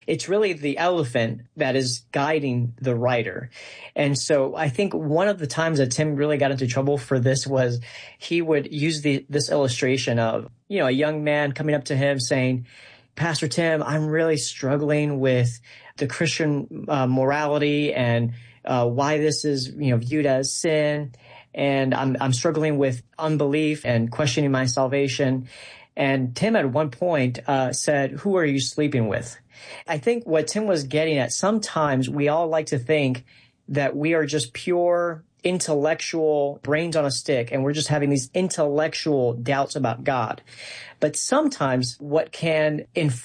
It's really the elephant that is guiding the writer. And so I think one of the times that Tim really got into trouble for this was he would use this illustration of, a young man coming up to him saying, Pastor Tim, I'm really struggling with the Christian morality and why this is, viewed as sin. And I'm struggling with unbelief and questioning my salvation. And Tim at one point said, who are you sleeping with? I think what Tim was getting at, sometimes we all like to think that we are just pure intellectual brains on a stick, and we're just having these intellectual doubts about God. But sometimes what can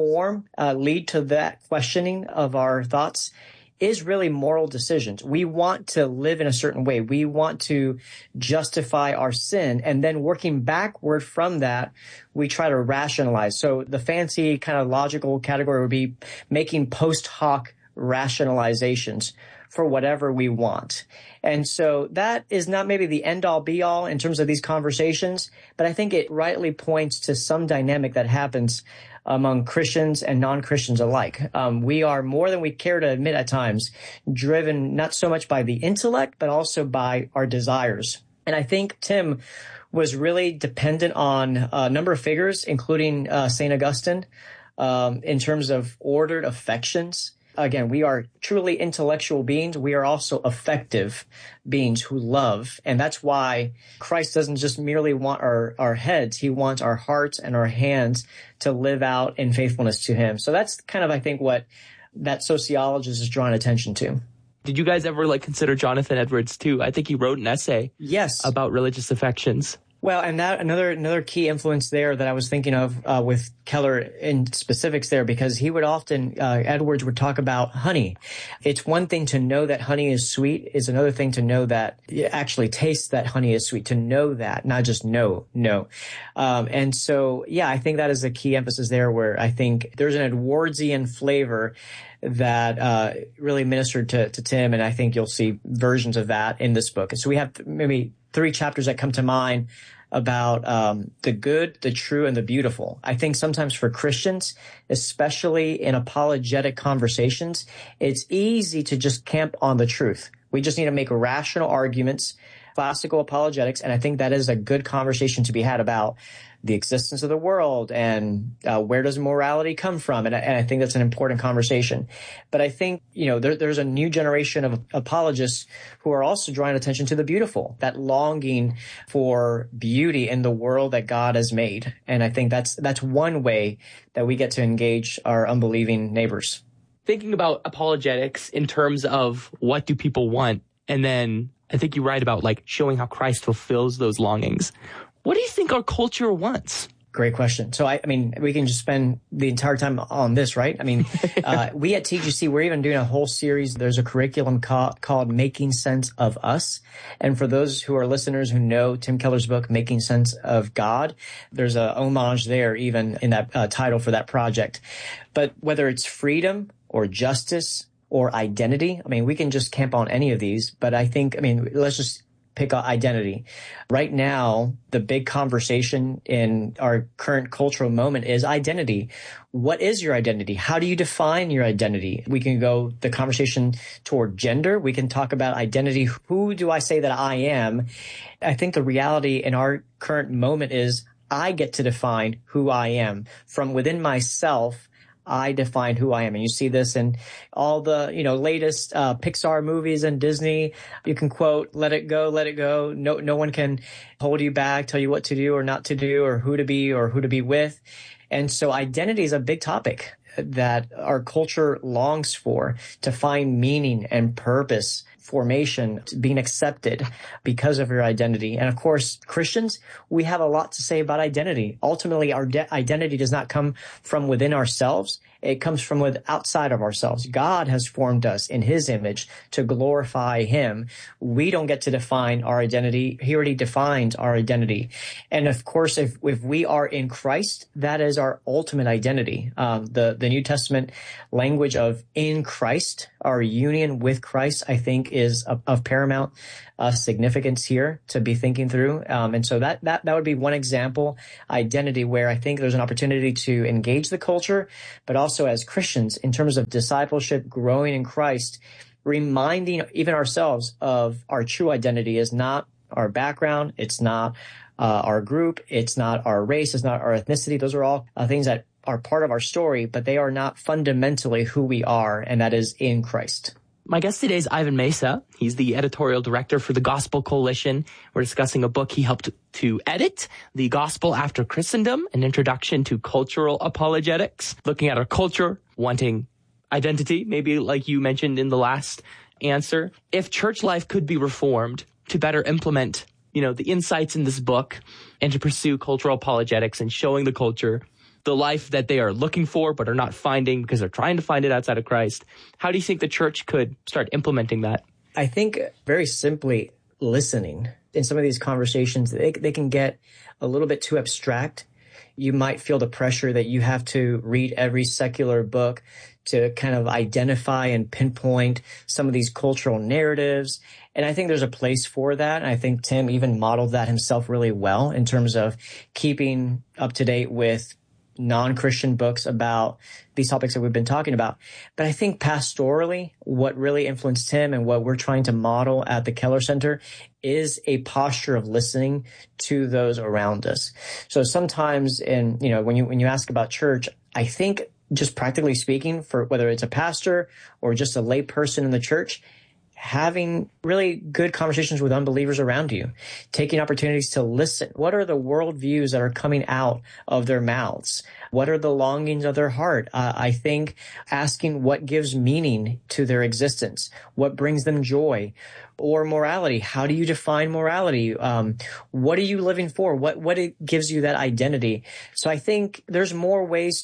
lead to that questioning of our thoughts is really moral decisions. We want to live in a certain way. We want to justify our sin. And then working backward from that, we try to rationalize. So the fancy kind of logical category would be making post hoc rationalizations for whatever we want. And so that is not maybe the end all be all in terms of these conversations, but I think it rightly points to some dynamic that happens among Christians and non-Christians alike. We are, more than we care to admit at times, driven not so much by the intellect, but also by our desires. And I think Tim was really dependent on a number of figures, including St. Augustine, in terms of ordered affections. Again, we are truly intellectual beings. We are also affective beings who love. And that's why Christ doesn't just merely want our heads. He wants our hearts and our hands to live out in faithfulness to him. So that's kind of, I think, what that sociologist is drawing attention to. Did you guys ever consider Jonathan Edwards too? I think he wrote an essay about religious affections. Well, and that another key influence there that I was thinking of with Keller in specifics there, because he would often, Edwards would talk about honey. It's one thing to know that honey is sweet. It's another thing to know that it actually tastes that honey is sweet, to know that, not just know. And so, I think that is a key emphasis there, where I think there's an Edwardsian flavor that really ministered to Tim, and I think you'll see versions of that in this book. And so we have maybe 3 chapters that come to mind about the good, the true, and the beautiful. I think sometimes for Christians, especially in apologetic conversations, it's easy to just camp on the truth. We just need to make rational arguments, classical apologetics, and I think that is a good conversation to be had about the existence of the world and where does morality come from, and I think that's an important conversation. But I think there's a new generation of apologists who are also drawing attention to the beautiful, that longing for beauty in the world that God has made, and I think that's one way that we get to engage our unbelieving neighbors. Thinking about apologetics in terms of what do people want, and then I think you write about showing how Christ fulfills those longings. What do you think our culture wants? Great question. So, I mean, we can just spend the entire time on this, right? I mean, we at TGC, we're even doing a whole series. There's a curriculum called Making Sense of Us. And for those who are listeners who know Tim Keller's book, Making Sense of God, there's a homage there even in that title for that project. But whether it's freedom or justice or identity, I mean, we can just camp on any of these. But let's just pick identity. Right now, the big conversation in our current cultural moment is identity. What is your identity? How do you define your identity? We can go the conversation toward gender. We can talk about identity. Who do I say that I am? I think the reality in our current moment is I get to define who I am. From within myself, I define who I am. And you see this in all the, latest Pixar movies and Disney. You can quote, let it go, let it go. No one can hold you back, tell you what to do or not to do, or who to be with. And so identity is a big topic that our culture longs for, to find meaning and purpose, formation, being accepted because of your identity. And of course, Christians, we have a lot to say about identity. Ultimately, our identity does not come from within ourselves. It comes from outside of ourselves. God has formed us in his image to glorify him. We don't get to define our identity. He already defines our identity. And of course, if we are in Christ, that is our ultimate identity. The New Testament language of in Christ, our union with Christ, I think is of paramount significance here to be thinking through. And so that would be one example, identity, where I think there's an opportunity to engage the culture, but also also as Christians, in terms of discipleship, growing in Christ, reminding even ourselves of our true identity is not our background. It's not our group. It's not our race. It's not our ethnicity. Those are all things that are part of our story, but they are not fundamentally who we are, and that is in Christ. My guest today is Ivan Mesa. He's the editorial director for the Gospel Coalition. We're discussing a book he helped to edit, The Gospel After Christendom, an introduction to cultural apologetics, looking at our culture, wanting identity, maybe like you mentioned in the last answer. If church life could be reformed to better implement, the insights in this book and to pursue cultural apologetics and showing the culture the life that they are looking for but are not finding because they're trying to find it outside of Christ, how do you think the church could start implementing that? I think very simply listening. In some of these conversations, they can get a little bit too abstract. You might feel the pressure that you have to read every secular book to kind of identify and pinpoint some of these cultural narratives. And I think there's a place for that. And I think Tim even modeled that himself really well in terms of keeping up to date with non-Christian books about these topics that we've been talking about. But I think pastorally, what really influenced him and what we're trying to model at the Keller Center is a posture of listening to those around us. So sometimes when you ask about church, I think just practically speaking, for whether it's a pastor or just a lay person in the church, having really good conversations with unbelievers around you, taking opportunities to listen. What are the worldviews that are coming out of their mouths? What are the longings of their heart? I think asking what gives meaning to their existence, what brings them joy, or morality. How do you define morality? What are you living for? What it gives you that identity? So I think there's more ways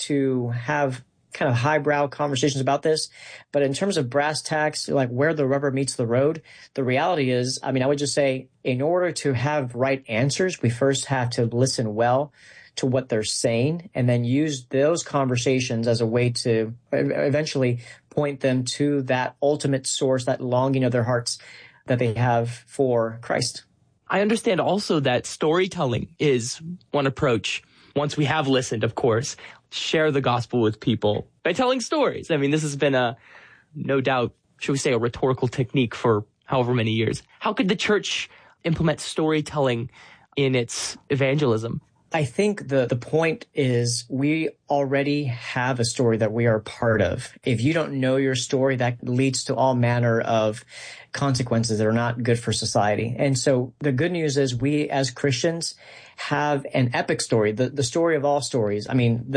to have kind of highbrow conversations about this. But in terms of brass tacks, like where the rubber meets the road, the reality is, I would just say in order to have right answers, we first have to listen well to what they're saying and then use those conversations as a way to eventually point them to that ultimate source, that longing of their hearts that they have for Christ. I understand also that storytelling is one approach. Once we have listened, of course, share the gospel with people by telling stories. This has been no doubt, should we say, a rhetorical technique for however many years. How could the church implement storytelling in its evangelism? I think the point is we already have a story that we are part of. If you don't know your story, that leads to all manner of consequences that are not good for society. And so the good news is we as Christians have an epic story, the story of all stories. One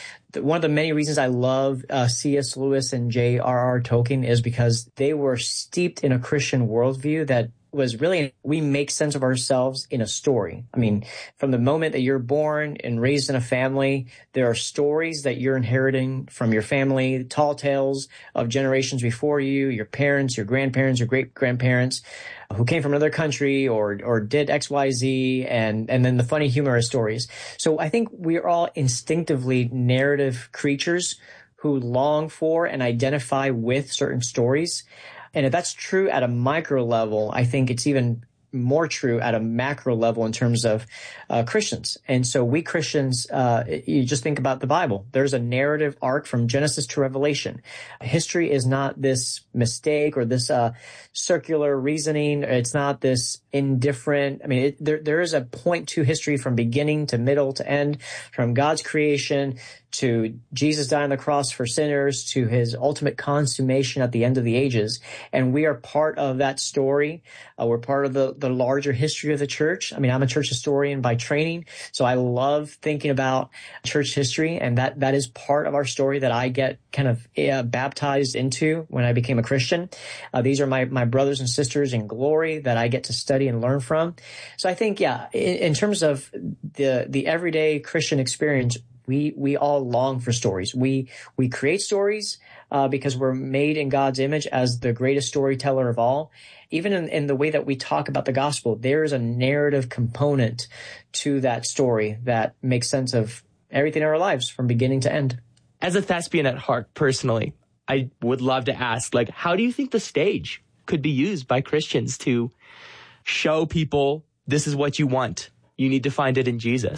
of the many reasons I love C.S. Lewis and J.R.R. Tolkien is because they were steeped in a Christian worldview that was really, we make sense of ourselves in a story. From the moment that you're born and raised in a family, there are stories that you're inheriting from your family, tall tales of generations before you, your parents, your grandparents, your great-grandparents, who came from another country or did X, Y, Z, and then the funny, humorous stories. So I think we are all instinctively narrative creatures who long for and identify with certain stories. And if that's true at a micro level, I think it's even more true at a macro level in terms of Christians. And so we Christians, you just think about the Bible. There's a narrative arc from Genesis to Revelation. History is not this mistake or this circular reasoning. It's not this indifferent. There is a point to history from beginning to middle to end, from God's creation to Jesus dying on the cross for sinners to his ultimate consummation at the end of the ages. And we are part of that story. We're part of the larger history of the church. I'm a church historian by training, so I love thinking about church history, and that is part of our story that I get kind of baptized into when I became a Christian. These are my brothers and sisters in glory that I get to study and learn from. So I think, in terms of the everyday Christian experience, we all long for stories. We create stories because we're made in God's image as the greatest storyteller of all. Even in the way that we talk about the gospel, there's a narrative component to that story that makes sense of everything in our lives from beginning to end. As a thespian at heart, personally, I would love to ask, how do you think the stage could be used by Christians to show people this is what you want? You need to find it in Jesus.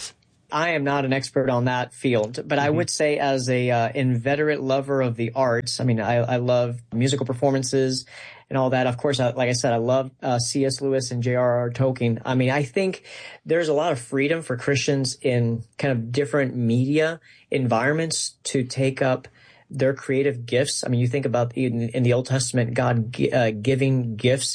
I am not an expert on that field, but I would say as a inveterate lover of the arts, I mean, I love musical performances and all that. Of course, like I said, I love C.S. Lewis and J.R.R. Tolkien. I mean, I think there's a lot of freedom for Christians in kind of different media environments to take up their creative gifts. I mean, you think about in the Old Testament, God giving gifts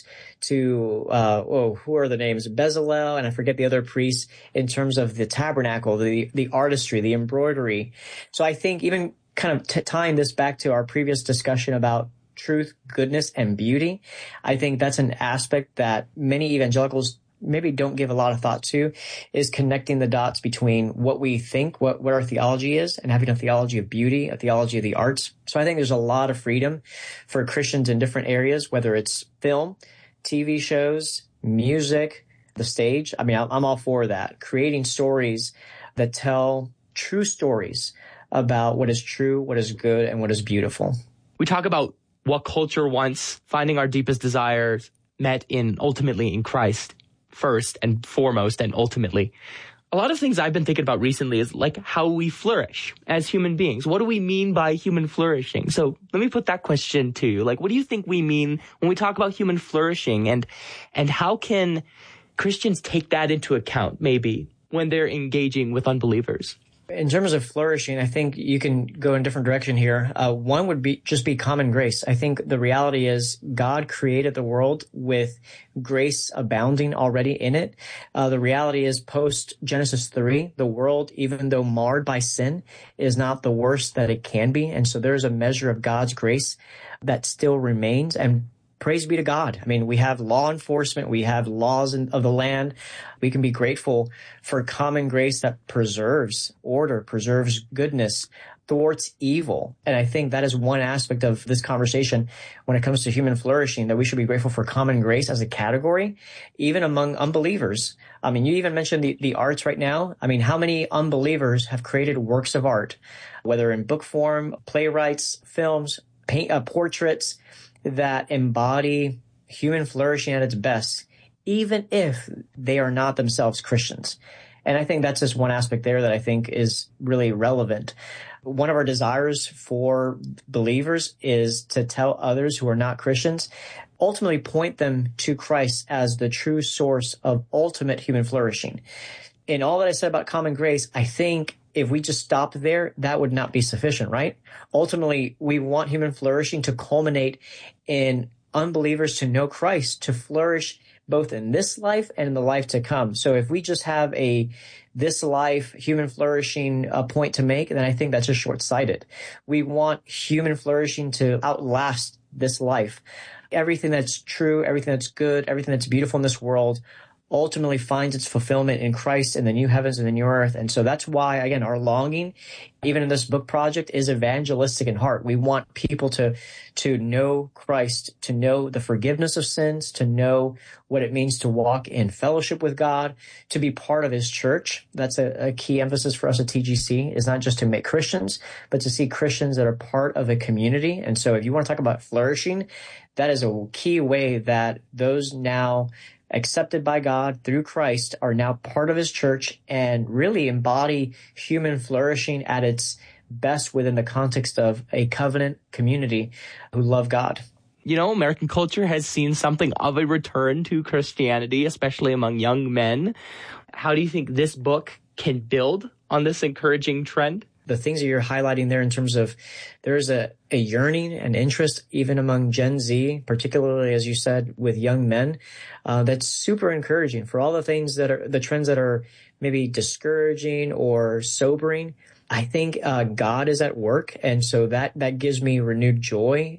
to, who are the names? Bezalel, and I forget the other priests, in terms of the tabernacle, the artistry, the embroidery. So I think even kind of tying this back to our previous discussion about truth, goodness, and beauty, I think that's an aspect that many evangelicals maybe don't give a lot of thought to, is connecting the dots between what we think, what our theology is, and having a theology of beauty, a theology of the arts. So I think there's a lot of freedom for Christians in different areas, whether it's film, TV shows, music, the stage. I mean, I'm all for that. Creating stories that tell true stories about what is true, what is good, and what is beautiful. We talk about what culture wants, finding our deepest desires met ultimately in Christ. First and foremost and ultimately. A lot of things I've been thinking about recently is like how we flourish as human beings. What do we mean by human flourishing? So let me put that question to you. Like, what do you think we mean when we talk about human flourishing, and how can Christians take that into account maybe when they're engaging with unbelievers? In terms of flourishing, I think you can go in a different direction here. One would be common grace. I think the reality is God created the world with grace abounding already in it. The reality is post Genesis 3, the world, even though marred by sin, is not the worst that it can be. And so there's a measure of God's grace that still remains. And praise be to God. I mean, we have law enforcement. We have laws of the land. We can be grateful for common grace that preserves order, preserves goodness, thwarts evil. And I think that is one aspect of this conversation when it comes to human flourishing, that we should be grateful for common grace as a category, even among unbelievers. I mean, you even mentioned the arts right now. I mean, how many unbelievers have created works of art, whether in book form, playwrights, films, portraits, that embody human flourishing at its best, even if they are not themselves Christians. And I think that's just one aspect there that I think is really relevant. One of our desires for believers is to tell others who are not Christians, ultimately point them to Christ as the true source of ultimate human flourishing. In all that I said about common grace, I think if we just stopped there, that would not be sufficient, right? Ultimately, we want human flourishing to culminate in unbelievers to know Christ, to flourish both in this life and in the life to come. So if we just have this life human flourishing point to make, then I think that's just short-sighted. We want human flourishing to outlast this life. Everything that's true, everything that's good, everything that's beautiful in this world ultimately finds its fulfillment in Christ in the new heavens and the new earth. And so that's why, again, our longing, even in this book project, is evangelistic in heart. We want people to know Christ, to know the forgiveness of sins, to know what it means to walk in fellowship with God, to be part of his church. That's a key emphasis for us at TGC, is not just to make Christians, but to see Christians that are part of a community. And so if you want to talk about flourishing, that is a key way that those now accepted by God through Christ are now part of his church and really embody human flourishing at its best within the context of a covenant community who love God. You know, American culture has seen something of a return to Christianity, especially among young men. How do you think this book can build on this encouraging trend? The things that you're highlighting there in terms of there's a yearning and interest even among Gen Z, particularly, as you said, with young men, that's super encouraging. For all the things that are the trends that are maybe discouraging or sobering, I think God is at work, and so that gives me renewed joy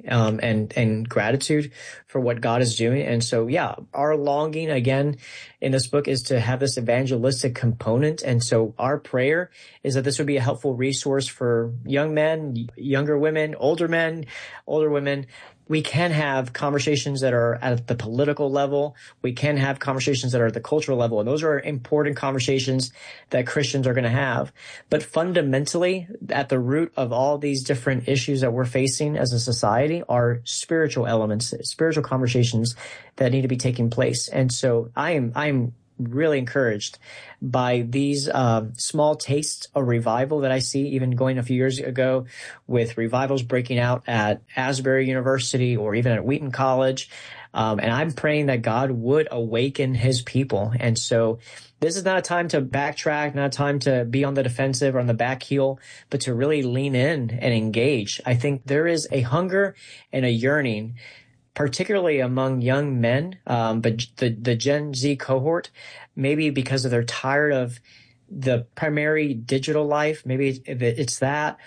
and gratitude for what God is doing. And so, yeah, our longing again in this book is to have this evangelistic component. And so our prayer is that this would be a helpful resource for young men, younger women, older men, older women. We can have conversations that are at the political level. We can have conversations that are at the cultural level. And those are important conversations that Christians are going to have. But fundamentally, at the root of all these different issues that we're facing as a society are spiritual elements, spiritual conversations that need to be taking place. And so I am really encouraged by these small tastes of revival that I see, even going a few years ago with revivals breaking out at Asbury University or even at Wheaton College. And I'm praying that God would awaken his people. And so this is not a time to backtrack, not a time to be on the defensive or on the back heel, but to really lean in and engage. I think there is a hunger and a yearning, particularly among young men, but the Gen Z cohort, maybe because they're tired of the primary digital life, maybe it's that,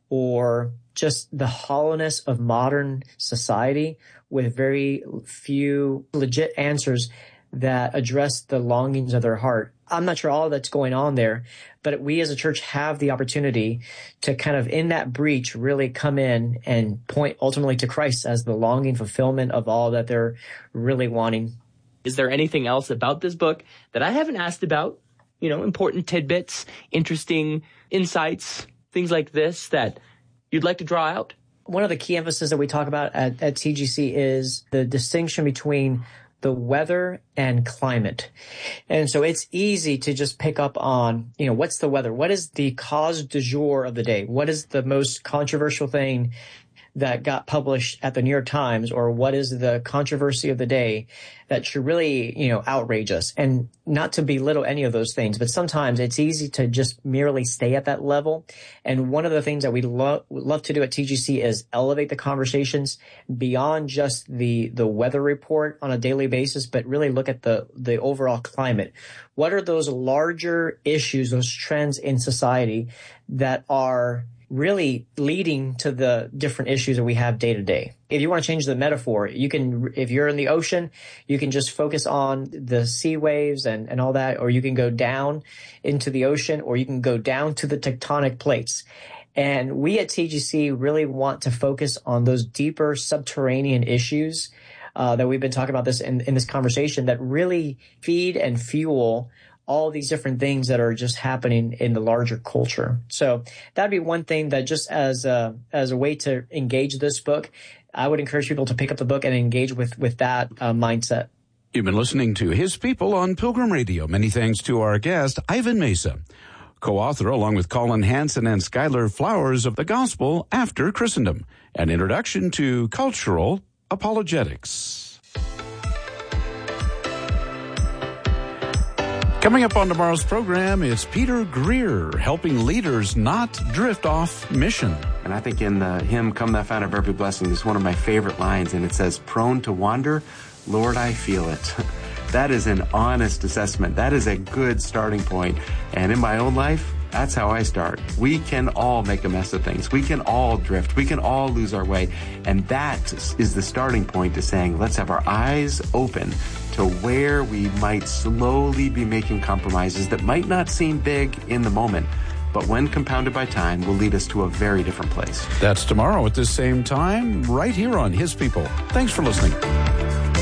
or just the hollowness of modern society with very few legit answers that address the longings of their heart. I'm not sure all that's going on there, but we as a church have the opportunity to kind of in that breach really come in and point ultimately to Christ as the longing fulfillment of all that they're really wanting. Is there anything else about this book that I haven't asked about? You know, important tidbits, interesting insights, things like this that you'd like to draw out? One of the key emphasis that we talk about at TGC is the distinction between the weather and climate. And so it's easy to just pick up on, you know, what's the weather? What is the cause du jour of the day? What is the most controversial thing that got published at the New York Times, or what is the controversy of the day that should really, you know, outrage us? And not to belittle any of those things, but sometimes it's easy to just merely stay at that level. And one of the things that we love to do at TGC is elevate the conversations beyond just the weather report on a daily basis, but really look at the overall climate. What are those larger issues, those trends in society that are really leading to the different issues that we have day to day? If you want to change the metaphor, you can, if you're in the ocean, you can just focus on the sea waves and all that, or you can go down into the ocean, or you can go down to the tectonic plates. And we at TGC really want to focus on those deeper subterranean issues that we've been talking about this in this conversation that really feed and fuel all these different things that are just happening in the larger culture. So that'd be one thing that just as a way to engage this book, I would encourage people to pick up the book and engage with that mindset. You've been listening to His People on Pilgrim Radio. Many thanks to our guest, Ivan Mesa, co-author along with Colin Hansen and Skylar Flowers of The Gospel After Christendom, an introduction to cultural apologetics. Coming up on tomorrow's program is Peter Greer, helping leaders not drift off mission. And I think in the hymn, Come Thou Fount of Every Blessing, is one of my favorite lines, and it says, prone to wander, Lord, I feel it. That is an honest assessment. That is a good starting point. And in my own life, that's how I start. We can all make a mess of things. We can all drift. We can all lose our way. And that is the starting point to saying, let's have our eyes open to where we might slowly be making compromises that might not seem big in the moment, but when compounded by time will lead us to a very different place. That's tomorrow at this same time, right here on His People. Thanks for listening.